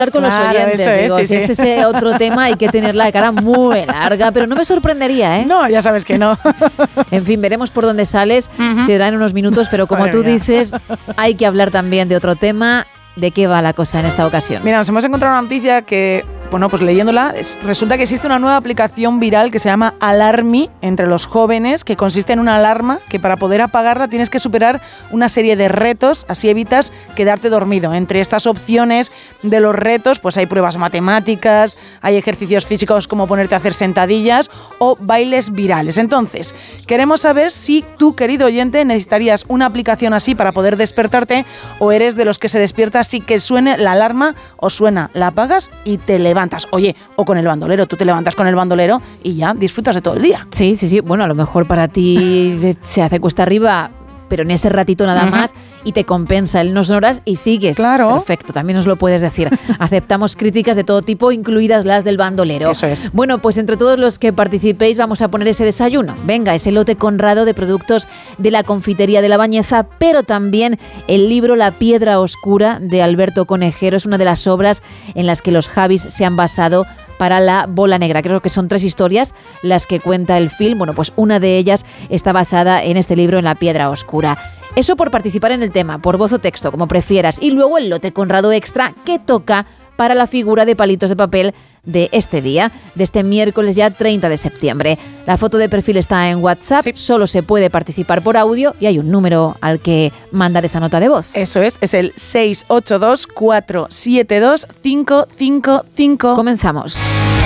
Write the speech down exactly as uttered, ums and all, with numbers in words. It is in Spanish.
con claro, los oyentes, eso es, digo, sí, si sí. es ese otro tema hay que tener la cara muy larga, pero no me sorprendería, ¿eh? No, ya sabes que no. En fin, veremos por dónde sales, Uh-huh. será en unos minutos, pero como Madre tú mía. dices, hay que hablar también de otro tema. ¿De qué va la cosa en esta ocasión? Mira, nos hemos encontrado una noticia que, bueno, pues leyéndola, es, resulta que existe una nueva aplicación viral que se llama Alarmy entre los jóvenes, que consiste en una alarma que para poder apagarla tienes que superar una serie de retos, así evitas quedarte dormido. Entre estas opciones de los retos, pues hay pruebas matemáticas, hay ejercicios físicos como ponerte a hacer sentadillas o bailes virales. Entonces, queremos saber si tú, querido oyente, necesitarías una aplicación así para poder despertarte o eres de los que se despierta así que suene la alarma o suena, la apagas y te levantas. Oye, o con el bandolero, tú te levantas con el bandolero y ya disfrutas de todo el día. Sí, sí, sí. Bueno, a lo mejor para ti se hace cuesta arriba, pero en ese ratito nada Uh-huh. más y te compensa en unas horas y sigues. Claro. Perfecto, también nos lo puedes decir. Aceptamos críticas de todo tipo, incluidas las del bandolero. Eso es. Bueno, pues entre todos los que participéis vamos a poner ese desayuno. Venga, ese lote Conrado de productos de la confitería de La Bañeza, pero también el libro La Piedra Oscura de Alberto Conejero. Es una de las obras en las que los Javis se han basado para La Bola Negra. Creo que son tres historias las que cuenta el film. Bueno, pues una de ellas está basada en este libro, en La Piedra Oscura. Eso por participar en el tema, por voz o texto, como prefieras. Y luego el lote Conrado extra que toca para la figura de palitos de papel de este día, de este miércoles ya treinta de septiembre. La foto de perfil está en WhatsApp, sí. Solo se puede participar por audio y hay un número al que mandar esa nota de voz. Eso es, es el seis ocho dos, cuatro siete dos, cinco cinco cinco. Comenzamos.